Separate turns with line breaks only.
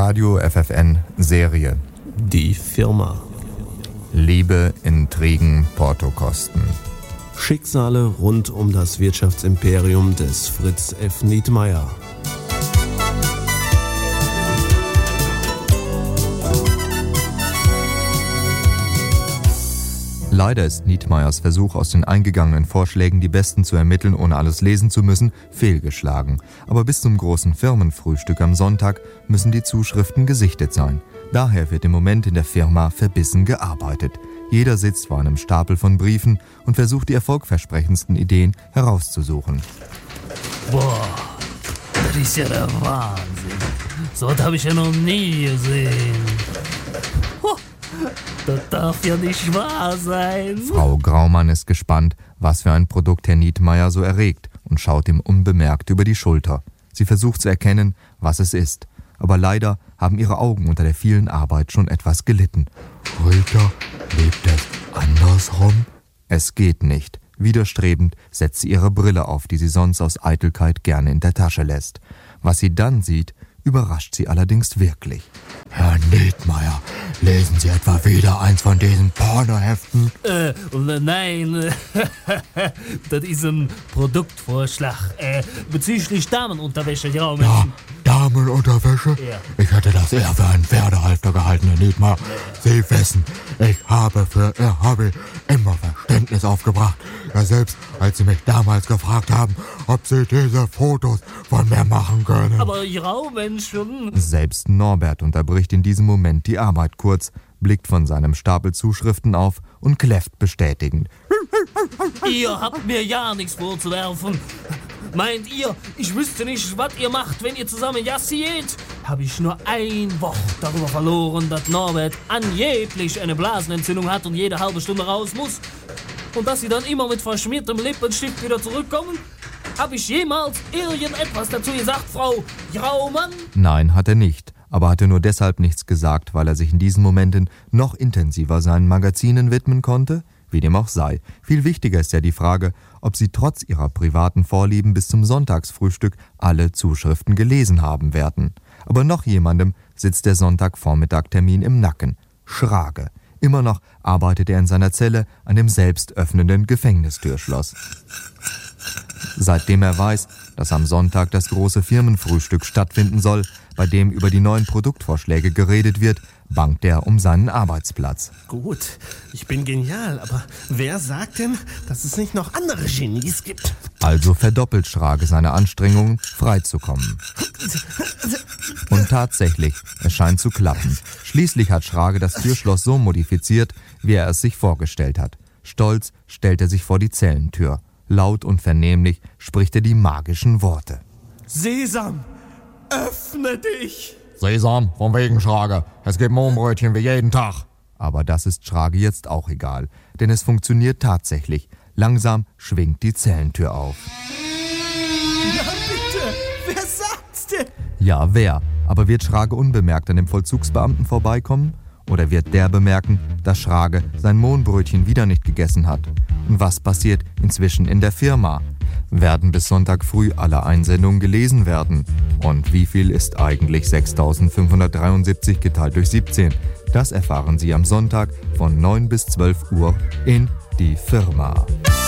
Radio FFN Serie.
Die Firma.
Liebe, Intrigen, Portokosten.
Schicksale rund um das Wirtschaftsimperium des Fritz F. Nietmeyer.
Leider ist Nietmeyers Versuch, aus den eingegangenen Vorschlägen die besten zu ermitteln, ohne alles lesen zu müssen, fehlgeschlagen. Aber bis zum großen Firmenfrühstück am Sonntag müssen die Zuschriften gesichtet sein. Daher wird im Moment in der Firma verbissen gearbeitet. Jeder sitzt vor einem Stapel von Briefen und versucht, die erfolgversprechendsten Ideen herauszusuchen.
Boah, das ist ja der Wahnsinn. So was habe ich ja noch nie gesehen. Das darf ja nicht wahr sein.
Frau Graumann ist gespannt, was für ein Produkt Herr Nietmeyer so erregt, und schaut ihm unbemerkt über die Schulter. Sie versucht zu erkennen, was es ist. Aber leider haben ihre Augen unter der vielen Arbeit schon etwas gelitten. Rita, lebt es andersrum? Es geht nicht. Widerstrebend setzt sie ihre Brille auf, die sie sonst aus Eitelkeit gerne in der Tasche lässt. Was sie dann sieht, überrascht sie allerdings wirklich. Herr Nietmeyer, lesen Sie etwa wieder eins von diesen Pornoheften?
Nein, das ist ein Produktvorschlag bezüglich Damenunterwäsche. Ja,
Damenunterwäsche?
Ja.
Ich hätte das eher für einen Pferdehalfter gehalten, Herr Nietmeyer. Sie wissen, ich habe für Ihr Hobby immer Verständnis aufgebracht. Ja, selbst als Sie mich damals gefragt haben, ob Sie diese Fotos von mir machen können.
Aber Graumenschen.
Selbst Norbert unterbricht in diesem Moment die Arbeit kurz, blickt von seinem Stapel Zuschriften auf und kläfft bestätigend.
Ihr habt mir ja nichts vorzuwerfen. Meint ihr, ich wüsste nicht, was ihr macht, wenn ihr zusammen Jassi geht? Habe ich nur ein Wort darüber verloren, dass Norbert angeblich eine Blasenentzündung hat und jede halbe Stunde raus muss? Und dass sie dann immer mit verschmiertem Lippenstift wieder zurückkommen? Habe ich jemals irgendetwas dazu gesagt, Frau Graumann?
Nein, hat er nicht, aber hatte nur deshalb nichts gesagt, weil er sich in diesen Momenten noch intensiver seinen Magazinen widmen konnte? Wie dem auch sei. Viel wichtiger ist ja die Frage, ob sie trotz ihrer privaten Vorlieben bis zum Sonntagsfrühstück alle Zuschriften gelesen haben werden. Aber noch jemandem sitzt der Sonntagvormittag-Termin im Nacken. Schrage. Immer noch arbeitet er in seiner Zelle an dem selbst öffnenden Gefängnistürschloss. Seitdem er weiß, dass am Sonntag das große Firmenfrühstück stattfinden soll, bei dem über die neuen Produktvorschläge geredet wird, bangt er um seinen Arbeitsplatz.
Gut, ich bin genial, aber wer sagt denn, dass es nicht noch andere Genies gibt?
Also verdoppelt Schrage seine Anstrengungen, freizukommen. Und tatsächlich, es scheint zu klappen. Schließlich hat Schrage das Türschloss so modifiziert, wie er es sich vorgestellt hat. Stolz stellt er sich vor die Zellentür. Laut und vernehmlich spricht er die magischen Worte.
Sesam, öffne dich!
Sesam, von wegen Schrage. Es gibt Mohnbrötchen wie jeden Tag. Aber das ist Schrage jetzt auch egal, denn es funktioniert tatsächlich. Langsam schwingt die Zellentür auf.
Na bitte, wer sagt's denn?
Ja, wer? Aber wird Schrage unbemerkt an dem Vollzugsbeamten vorbeikommen? Oder wird der bemerken, dass Schrage sein Mohnbrötchen wieder nicht gegessen hat? Und was passiert inzwischen in der Firma? Werden bis Sonntag früh alle Einsendungen gelesen werden? Und wie viel ist eigentlich 6.573 geteilt durch 17? Das erfahren Sie am Sonntag von 9 bis 12 Uhr in Die Firma.